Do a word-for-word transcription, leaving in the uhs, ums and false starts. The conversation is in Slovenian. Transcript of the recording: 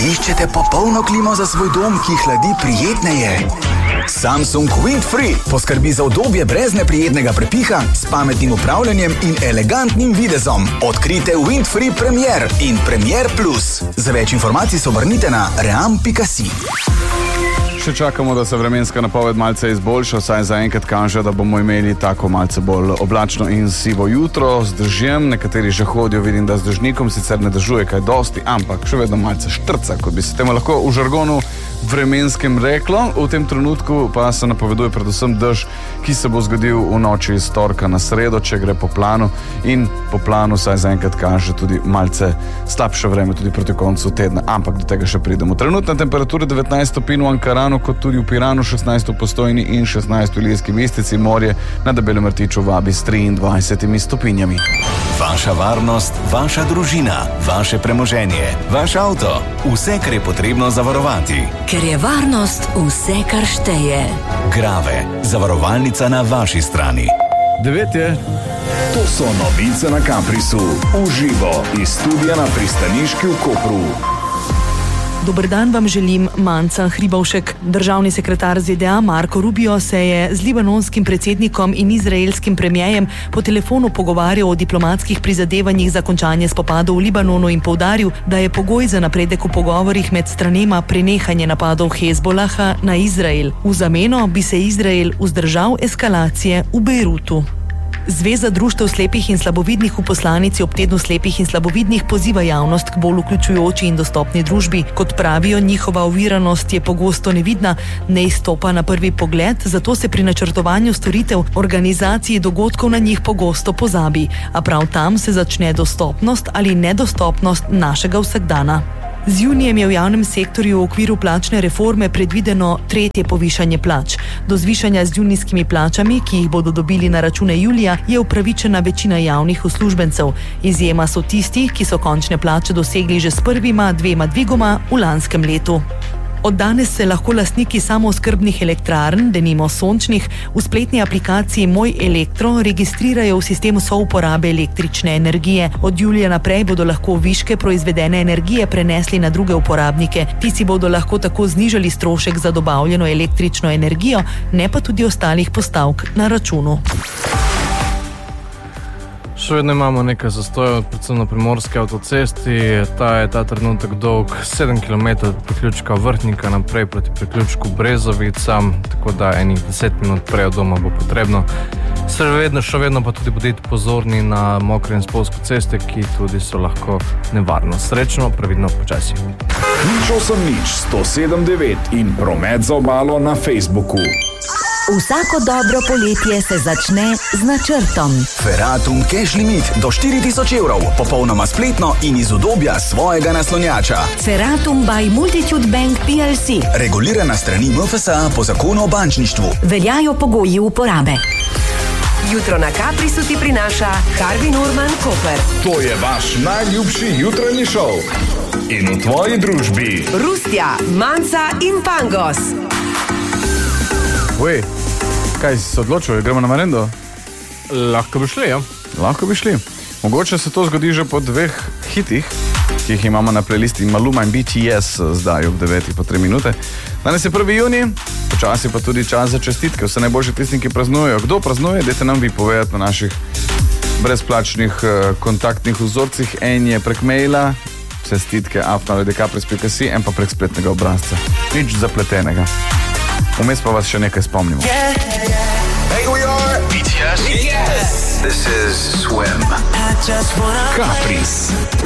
Iščete popolno klimo za svoj dom, ki hladi prijetneje? Samsung Windfree poskrbi za udobje brez neprijetnega prepiha, s pametnim upravljanjem in elegantnim videzom. Odkrite Windfree Premier in Premier Plus. Za več informacij se obrnite na ream pika si. Še čakamo, da se vremenska napoved malce izboljša, saj zaenkrat kaže, da bomo imeli tako malce bolj oblačno in sivo jutro z dežjem. Nekateri že hodijo, vidim, da z dežnikom sicer ne dežuje kaj dosti, ampak še vedno malce štrca, kot bi se temu lahko v žargonu vremenskem reklo. V tem trenutku pa se napoveduje predvsem dež, ki se bo zgodil v noči iz torka na sredo, če gre po planu, in po planu saj zaenkrat kaže tudi malce slabše vreme tudi proti koncu tedna, ampak do tega še pridemo. Trenutna temperatura devetnajst stopinj v Ankaranu, kot tudi v Piranu, šestnajst v Postojni in šestnajst v Ilirski Bistrici. Morje na Debelem rtiču vabi s triindvajsetimi stopinjami. Vaša varnost, vaša družina, vaše premoženje, vaš avto, vse, kar je potrebno zavarovati. Ker je varnost vse, kar šteje. Grave, zavarovalnica na vaši strani. Devet je. To so novice na Caprisu. Uživo iz studia na Pristaniški v Kopru. Dober dan vam želim, Manca Hribovšek. Državni sekretar Z D A Marko Rubio se je z libanonskim predsednikom in izraelskim premierjem po telefonu pogovarjal o diplomatskih prizadevanjih za končanje spopadov v Libanonu in poudaril, da je pogoj za napredek v pogovorih med stranema prenehanje napadov Hezbolaha na Izrael. V zameno bi se Izrael vzdržal eskalacije v Bejrutu. Zveza društev slepih in slabovidnih v poslanici ob tednu slepih in slabovidnih poziva javnost k bolj vključujoči in dostopni družbi. Kot pravijo, njihova oviranost je pogosto nevidna, ne izstopa na prvi pogled, zato se pri načrtovanju storitev, organizaciji dogodkov na njih pogosto pozabi. A prav tam se začne dostopnost ali nedostopnost našega vsakdana. Z junijem je v javnem sektorju v okviru plačne reforme predvideno tretje povišanje plač. Do zvišanja z junijskimi plačami, ki jih bodo dobili na račune julija, je upravičena večina javnih uslužbencev. Izjema so tisti, ki so končne plače dosegli že s prvima dvema dvigoma v lanskem letu. Od danes se lahko lastniki samooskrbnih elektrarn, denimo sončnih, v spletni aplikaciji Moj Elektro registrirajo v sistemu souporabe električne energije. Od julija naprej bodo lahko viške proizvedene energije prenesli na druge uporabnike. Ti si bodo lahko tako znižali strošek za dobavljeno električno energijo, ne pa tudi ostalih postavk na računu. Še vedno imamo nekaj zastojev, predvsem na primorski avtocesti. Ta je ta trenutek dolg sedem kilometrov od priključka Vrhnika naprej proti priključku Brezovica, tako da enih deset minut prej od doma bo potrebno. Še vedno, še vedno pa tudi bodite pozorni na mokre in spolzko ceste, ki tudi so lahko nevarno. Srečno, previdno, počasi. Nič osem nič sto sedem devet in promet za obalo na Facebooku. Vsako dobro poletje se začne z načrtom. Ferratum Cash Limit do štiri tisoč evrov, popolnoma spletno in iz udobja svojega naslonjača. Ferratum by Multitude Bank P L C. Regulirana strani M F S A po zakonu o bančništvu. Veljajo pogoji uporabe. Jutro na Caprisu ti prinaša Harvey Norman Koper. To je vaš najljubši jutranji šov. In v tvoji družbi Rustja, Manca in Pangos. Oj, kaj si se odločil, gremo na merendo? Lahko bi šli, ja. Lahko bi šli. Mogoče se to zgodi že po dveh hitih, ki jih imamo na playlisti Maluma in B T S zdaj ob devetih po tri minute. Danes je prvi junij, počasi pa tudi čas za čestitke. Vse najboljše tistim, ki praznujejo. Kdo praznuje, dajte nam vi povedati na naših brezplačnih kontaktnih vzorcih. En je prek maila, čestitke afna pika capris pika si, en pa prek spletnega obrazca. Nič zapletenega. Vmes pa vas še nekaj spomnimo. Yeah, yeah. Hey, we are B T S. B T S. This is Swim. Capris.